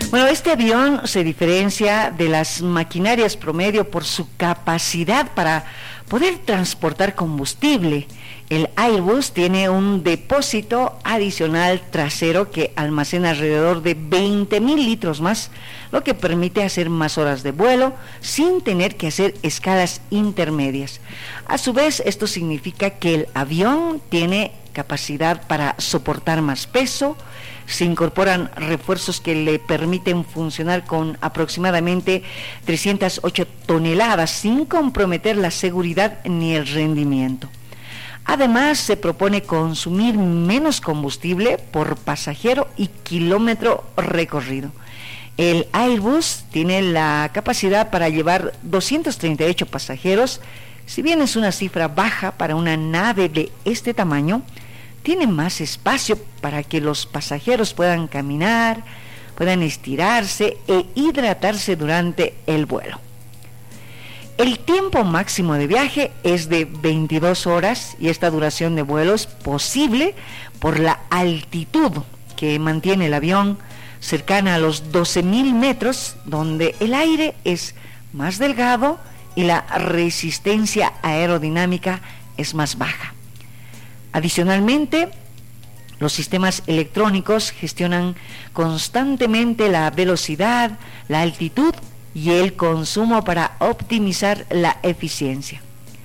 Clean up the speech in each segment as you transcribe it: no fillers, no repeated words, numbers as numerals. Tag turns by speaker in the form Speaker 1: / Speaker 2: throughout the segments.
Speaker 1: Bueno, este avión se diferencia de las maquinarias promedio por su capacidad para poder transportar combustible. El Airbus tiene un depósito adicional trasero que almacena alrededor de 20,000 litros más, lo que permite hacer más horas de vuelo sin tener que hacer escalas intermedias. A su vez, esto significa que el avión tiene capacidad para soportar más peso. Se incorporan refuerzos que le permiten funcionar con aproximadamente 308 toneladas sin comprometer la seguridad ni el rendimiento. Además, se propone consumir menos combustible por pasajero y kilómetro recorrido. El Airbus tiene la capacidad para llevar 238 pasajeros. Si bien es una cifra baja para una nave de este tamaño, tiene más espacio para que los pasajeros puedan caminar, puedan estirarse e hidratarse durante el vuelo. El tiempo máximo de viaje es de 22 horas y esta duración de vuelo es posible por la altitud que mantiene el avión, cercana a los 12,000 metros, donde el aire es más delgado y la resistencia aerodinámica es más baja. Adicionalmente, los sistemas electrónicos gestionan constantemente la velocidad, la altitud y el consumo para optimizar la eficiencia.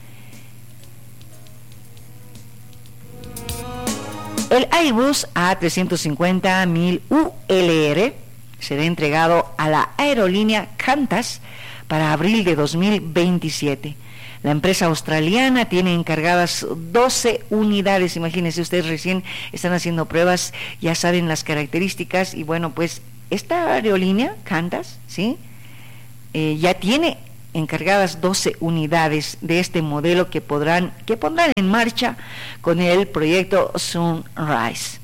Speaker 1: El Airbus A350-1000 ULR será entregado a la aerolínea Qantas para abril de 2027. La empresa australiana tiene encargadas 12 unidades, imagínense ustedes, recién están haciendo pruebas, ya saben las características, y bueno, pues esta aerolínea, Qantas, ¿sí? Ya tiene encargadas 12 unidades de este modelo que pondrán en marcha con el proyecto Sunrise.